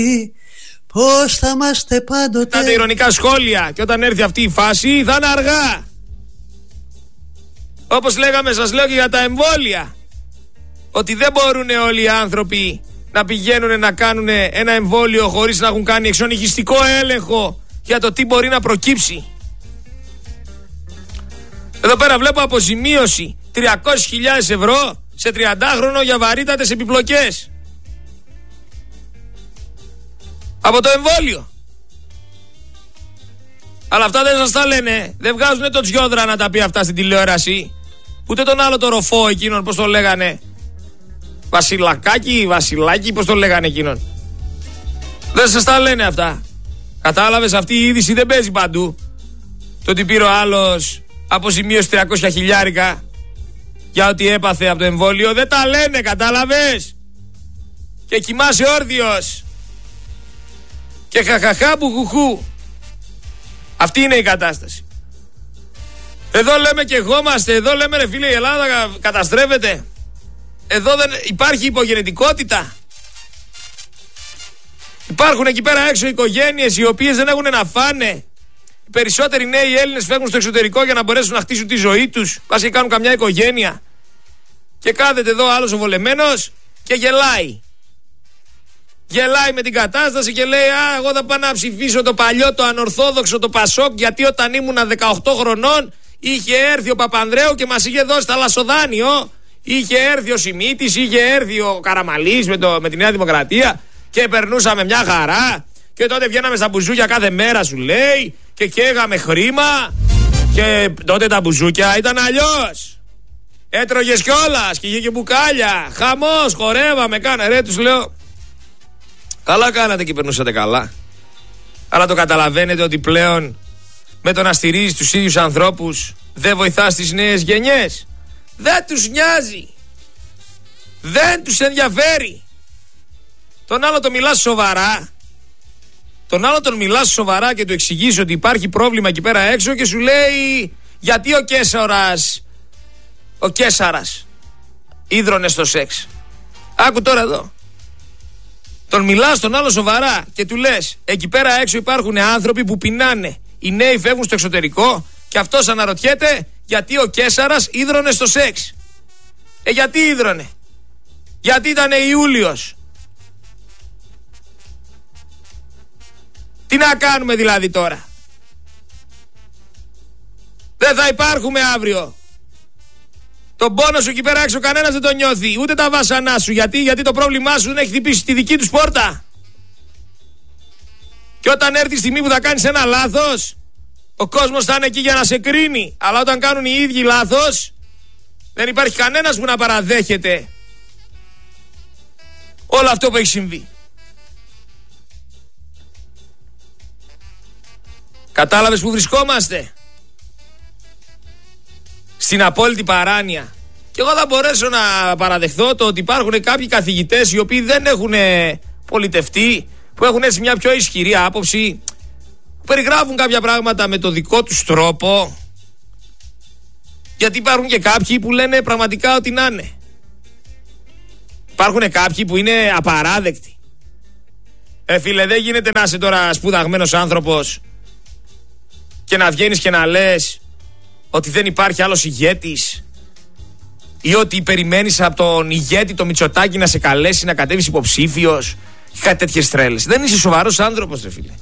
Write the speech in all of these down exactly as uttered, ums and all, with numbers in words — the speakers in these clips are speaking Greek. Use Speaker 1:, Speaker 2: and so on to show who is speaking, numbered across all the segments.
Speaker 1: Πώς θα είμαστε πάντοτε.
Speaker 2: Τα ειρωνικά σχόλια. Και όταν έρθει αυτή η φάση θα είναι αργά. Όπως λέγαμε, σας λέω και για τα εμβόλια, ότι δεν μπορούν όλοι οι άνθρωποι να πηγαίνουν να κάνουν ένα εμβόλιο χωρίς να έχουν κάνει εξονυχιστικό έλεγχο για το τι μπορεί να προκύψει. Εδώ πέρα βλέπω αποζημίωση τριακόσιες χιλιάδες ευρώ σε τριαντάχρονο για βαρύτατες επιπλοκές από το εμβόλιο. Αλλά αυτά δεν σας τα λένε. Δεν βγάζουν τον Τζιόδρα να τα πει αυτά στην τηλεόραση. Ούτε τον άλλο το ροφό εκείνον, πώς το λέγανε, Βασιλακάκι, Βασιλάκι, πώς το λέγανε εκείνον. Δεν σας τα λένε αυτά. Κατάλαβες, αυτή η είδηση δεν παίζει παντού. Το ότι πήρε ο άλλος αποζημίωση τριακόσια χιλιάρικα για ό,τι έπαθε από το εμβόλιο, δεν τα λένε, κατάλαβες. Και κοιμάσαι όρθιος και χαχαχά μπουχουχού. Αυτή είναι η κατάσταση. Εδώ λέμε και εγώμαστε, εδώ λέμε ρε φίλε η Ελλάδα καταστρέφεται. Εδώ δεν υπάρχει υπογενετικότητα. Υπάρχουν εκεί πέρα έξω οικογένειες οι οποίες δεν έχουν να φάνε. Οι περισσότεροι νέοι Έλληνες φεύγουν στο εξωτερικό για να μπορέσουν να χτίσουν τη ζωή τους. Πας και κάνουν καμιά οικογένεια. Και κάθεται εδώ άλλος ο βολεμένος και γελάει. Γελάει με την κατάσταση και λέει «Α, εγώ θα πάω να ψηφίσω το παλιό, το ανορθόδοξο, το Πασόκ, γιατί όταν ήμουν δεκαοκτώ χρονών είχε έρθει ο Παπανδρέου και μας είχε δώσει θαλασσοδάνειο. Είχε έρθει ο Σιμίτης, είχε έρθει ο Καραμαλής με, το, με τη Νέα Δημοκρατία και περνούσαμε μια χαρά. Και τότε βγαίναμε στα μπουζούκια κάθε μέρα, σου λέει, και καίγαμε χρήμα. Και τότε τα μπουζούκια ήταν αλλιώς. Έτρωγες κιόλας και είχε και μπουκάλια. Χαμός, χορεύαμε, κάνα ρε, τους λέω. Καλά κάνατε και περνούσατε καλά. Αλλά το καταλαβαίνετε ότι πλέον με το να στηρίζεις τους ίδιους ανθρώπους δεν βοηθάς τις νέες γενιές. Δεν τους νοιάζει. Δεν τους ενδιαφέρει. Τον άλλο το μιλάς σοβαρά. Τον άλλο τον μιλάς σοβαρά και του εξηγείς ότι υπάρχει πρόβλημα εκεί πέρα έξω και σου λέει γιατί ο Κέσαρας Ο Κέσαρας ίδρωνε στο σεξ. Άκου τώρα εδώ. Τον μιλάς τον άλλο σοβαρά και του λες εκεί πέρα έξω υπάρχουν άνθρωποι που πεινάνε. Οι νέοι φεύγουν στο εξωτερικό και αυτός αναρωτιέται γιατί ο Κέσαρας ίδρωνε στο σεξ. Ε, γιατί ίδρωνε? Γιατί ήταν Ιούλιος. Τι να κάνουμε δηλαδή τώρα? Δεν θα υπάρχουμε αύριο. Τον πόνο σου εκεί πέρα έξω κανένας δεν τον νιώθει. Ούτε τα βάσανά σου. Γιατί, γιατί το πρόβλημά σου δεν έχει χτυπήσει τη δική τους πόρτα. Και όταν έρθει η στιγμή που θα κάνεις ένα λάθος, ο κόσμος θα είναι εκεί για να σε κρίνει. Αλλά όταν κάνουν οι ίδιοι λάθος, δεν υπάρχει κανένας που να παραδέχεται όλο αυτό που έχει συμβεί. Κατάλαβες που βρισκόμαστε? Στην απόλυτη παράνοια. Και εγώ θα μπορέσω να παραδεχθώ το ότι υπάρχουν κάποιοι καθηγητές οι οποίοι δεν έχουν πολιτευτεί, που έχουν έτσι μια πιο ισχυρή άποψη, που περιγράφουν κάποια πράγματα με το δικό τους τρόπο. Γιατί υπάρχουν και κάποιοι που λένε πραγματικά ότι να είναι. Υπάρχουν κάποιοι που είναι απαράδεκτοι. Ε φίλε, δεν γίνεται να είσαι τώρα σπουδαγμένος άνθρωπος και να βγαίνεις και να λες ότι δεν υπάρχει άλλος ηγέτης ή ότι περιμένεις από τον ηγέτη το Μητσοτάκη να σε καλέσει να κατέβεις υποψήφιος και κάτι τέτοιες τρέλες. Δεν είσαι σοβαρός άνθρωπος, ρε φίλε.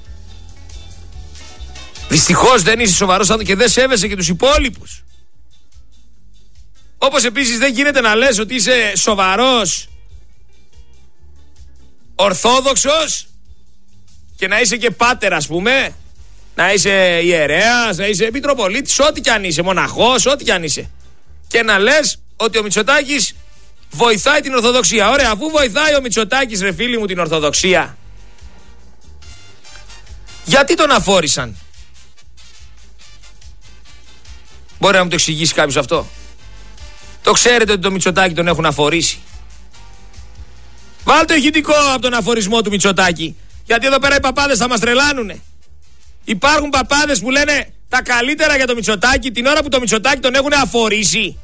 Speaker 2: Δυστυχώς δεν είσαι σοβαρός άνθρωπος και δεν σέβεσαι και τους υπόλοιπους. Όπως επίσης δεν γίνεται να λες ότι είσαι σοβαρός ορθόδοξος και να είσαι και πάτερ, ας πούμε, να είσαι ιερέας, να είσαι μητροπολίτης, ό,τι κι αν είσαι, μοναχός, ό,τι κι αν είσαι, και να λες ότι ο Μητσοτάκης βοηθάει την Ορθοδοξία. Ωραία, αφού βοηθάει ο Μητσοτάκης, ρε φίλοι μου, την Ορθοδοξία, γιατί τον αφόρησαν? Μπορεί να μου το εξηγήσει κάποιος αυτό? Το ξέρετε ότι το Μητσοτάκη τον έχουν αφορήσει? Βάλτε ηχητικό από τον αφορισμό του Μητσοτάκη. Γιατί εδώ πέρα οι παπάδες θα μας τρελάνουνε. Υπάρχουν παπάδες που λένε τα καλύτερα για το Μητσοτάκη την ώρα που το Μητσοτάκη τον έχουν αφορήσει.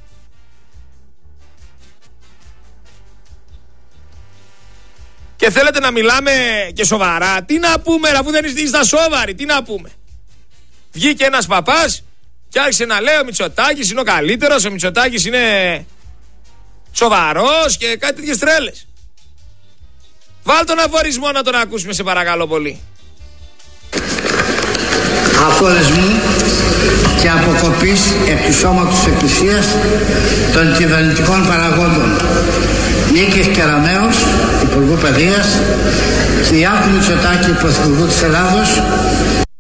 Speaker 2: Και θέλετε να μιλάμε και σοβαρά. Τι να πούμε, αφού δεν είστε σοβαροί, τι να πούμε. Βγήκε ένας παπάς και άρχισε να λέει: ο Μητσοτάκης είναι ο καλύτερος, ο Μητσοτάκης είναι σοβαρός και κάτι τέτοιες τρέλες. Βάλ τον αφορισμό να τον ακούσουμε, σε παρακαλώ πολύ.
Speaker 3: Αφορισμού και αποκοπής εκ του σώματος της Εκκλησίας των κυβερνητικών παραγόντων Νίκης Κεραμέως, Υπουργού Παιδείας, Κυριάκου Μητσοτάκη, Πρωθυπουργού της Ελλάδος,